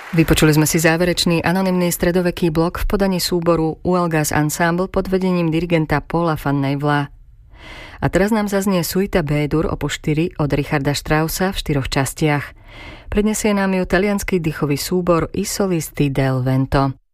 Vypočuli sme si záverečný anonymný stredoveký blok v podaní súboru Uelgas Ensemble pod vedením dirigenta Paula van Nevela. A teraz nám zaznie Suita B-dur opus 4 od Richarda Straussa v 4 častiach. Prednesie nám ju taliansky dýchový súbor I solisti del vento.